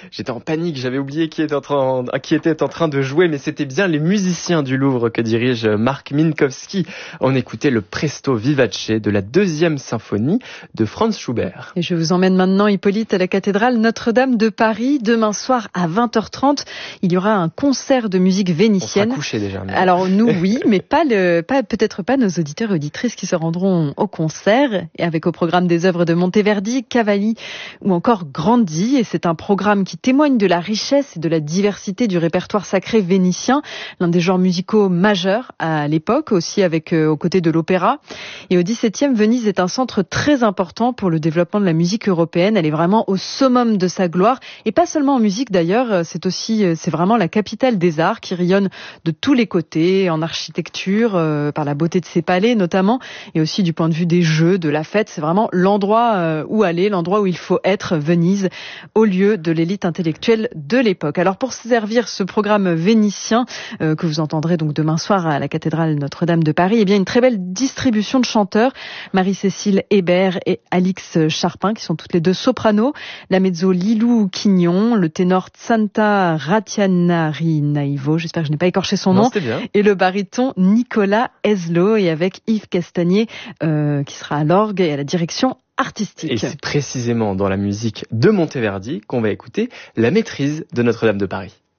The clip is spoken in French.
J'étais en panique, j'avais oublié qui était en train de jouer, mais c'était bien les musiciens du Louvre que dirige Marc Minkowski. On écoutait le Presto Vivace de la 2e symphonie de Franz Schubert. Et je vous emmène maintenant, Hippolyte, à la cathédrale Notre-Dame de Paris. Demain soir à 20h30, il y aura un concert de musique vénitienne. On sera couché déjà. Mais... Alors nous, oui, mais peut-être pas nos auditeurs et auditrices qui se rendront au concert, et avec au programme des œuvres de Monteverdi, Cavalli ou encore Grandi. Et c'est un programme qui témoigne de la richesse et de la diversité du répertoire sacré vénitien, l'un des genres musicaux majeurs à l'époque, aussi avec aux côtés de l'opéra. Et au XVIIe, Venise est un centre très important pour le développement de la musique européenne. Elle est vraiment au summum de sa gloire, et pas seulement en musique d'ailleurs, c'est vraiment la capitale des arts qui rayonne de tous les côtés, en architecture, par la beauté de ses palais notamment, et aussi du point de vue des jeux, de la fête. C'est vraiment l'endroit où aller, l'endroit où il faut être, Venise, au lieu de l'élite intellectuelle de l'époque. Alors pour servir ce programme vénitien que vous entendrez donc demain soir à la cathédrale Notre-Dame de Paris, eh bien une très belle distribution de chanteurs, Marie-Cécile Hébert et Alix Charpin, qui sont toutes les deux sopranos, la mezzo Lilou Quignon, le ténor Santa Ratianari-Naivo, j'espère que je n'ai pas écorché son nom, et le baryton Nicolas Eslo, et avec Yves Castagnier qui sera à l'orgue et à la direction artistique. Et c'est précisément dans la musique de Monteverdi qu'on va écouter la maîtrise de Notre-Dame de Paris.